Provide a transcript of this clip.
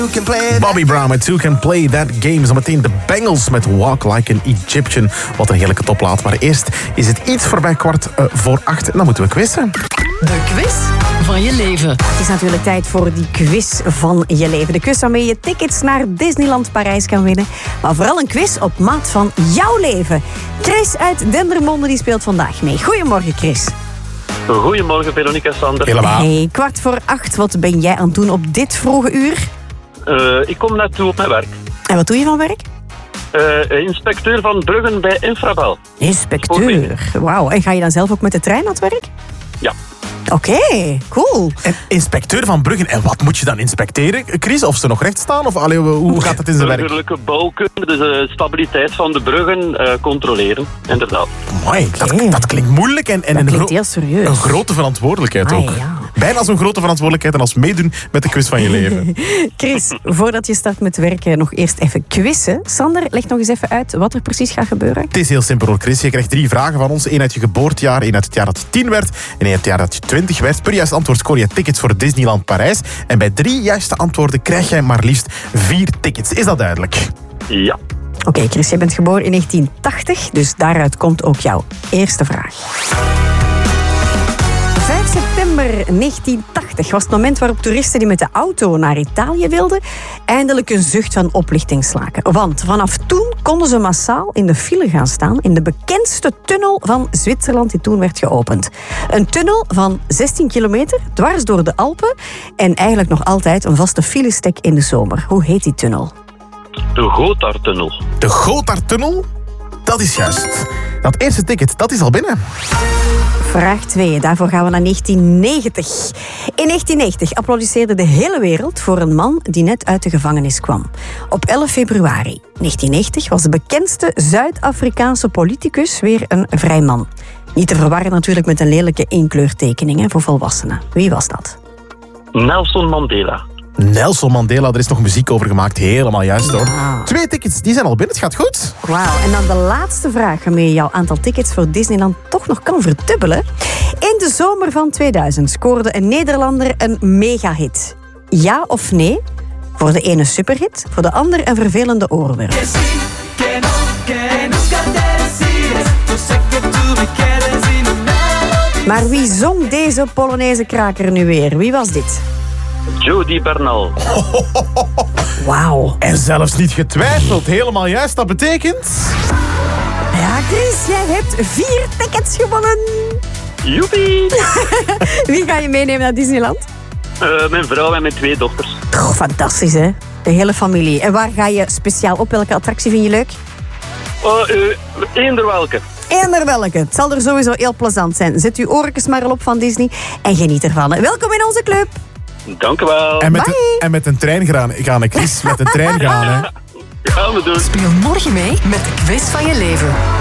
Bobby Brown met Two Can Play That Game. Zometeen de Bengals met Walk Like an Egyptian. Wat een heerlijke toplaat. Maar eerst is het iets voorbij 7:45 en dan moeten we quizzen. De quiz van je leven. Het is natuurlijk tijd voor die quiz van je leven. De quiz waarmee je tickets naar Disneyland Parijs kan winnen. Maar vooral een quiz op maat van jouw leven. Chris uit Dendermonde die speelt vandaag mee. Goedemorgen, Chris. Goedemorgen, Veronica en Sander. Helemaal. Hey, 7:15. Wat ben jij aan het doen op dit vroege uur? Ik kom net toe op mijn werk. En wat doe je van werk? Inspecteur van bruggen bij Infrabel. Inspecteur. Wauw. En ga je dan zelf ook met de trein naar het werk? Ja. Oké, cool. En inspecteur van bruggen. En wat moet je dan inspecteren, Chris? Of ze nog recht staan? Of hoe gaat het in zijn werk? Burgerlijke bouwkunde, dus de stabiliteit van de bruggen controleren, inderdaad. Mooi, dat klinkt moeilijk en Dat klinkt heel serieus. een grote verantwoordelijkheid ook. Ja. Bijna zo'n grote verantwoordelijkheid als meedoen met de quiz van je leven. Chris, voordat je start met werken, nog eerst even quizzen. Sander, leg nog eens even uit wat er precies gaat gebeuren. Het is heel simpel hoor, Chris. Je krijgt 3 vragen van ons. 1 uit je geboortejaar, 1 uit het jaar dat je 10 werd en 1 uit het jaar dat je 20 werd. Per juist antwoord scoor je tickets voor Disneyland Parijs. En bij 3 juiste antwoorden krijg jij maar liefst 4 tickets. Is dat duidelijk? Ja. Oké, Chris, jij bent geboren in 1980, dus daaruit komt ook jouw eerste vraag. 5 september 1980 was het moment waarop toeristen die met de auto naar Italië wilden eindelijk een zucht van oplichting slaken. Want vanaf toen konden ze massaal in de file gaan staan in de bekendste tunnel van Zwitserland die toen werd geopend. Een tunnel van 16 kilometer, dwars door de Alpen en eigenlijk nog altijd een vaste filestek in de zomer. Hoe heet die tunnel? De Gotthardtunnel. De Gotthardtunnel? Dat is juist. Dat eerste ticket, dat is al binnen. Vraag 2, daarvoor gaan we naar 1990. In 1990 applaudisseerde de hele wereld voor een man die net uit de gevangenis kwam. Op 11 februari 1990 was de bekendste Zuid-Afrikaanse politicus weer een vrij man. Niet te verwarren natuurlijk met een lelijke inkleurtekening voor volwassenen. Wie was dat? Nelson Mandela. Nelson Mandela, er is nog muziek over gemaakt. Helemaal juist hoor. 2 tickets, die zijn al binnen. Het gaat goed. Wauw, en dan de laatste vraag waarmee je jouw aantal tickets voor Disneyland toch nog kan verdubbelen. In de zomer van 2000 scoorde een Nederlander een megahit. Ja of nee? Voor de ene superhit, voor de ander een vervelende oorworm. Maar wie zong deze Polonaise kraker nu weer? Wie was dit? Jody Bernal. Wauw. En zelfs niet getwijfeld. Helemaal juist. Dat betekent... Ja, Chris, jij hebt 4 tickets gewonnen. Joepie! Wie ga je meenemen naar Disneyland? Mijn vrouw en mijn 2 dochters. Oh, fantastisch, hè? De hele familie. En waar ga je speciaal op? Welke attractie vind je leuk? Eender welke. Eender welke. Het zal er sowieso heel plezant zijn. Zet uw oortjes maar al op van Disney en geniet ervan. Welkom in onze club. Dank u wel. En met een trein gaan, Chris. Met een trein gaan, hè. Gaan we doen. Speel morgen mee met de quiz van je leven.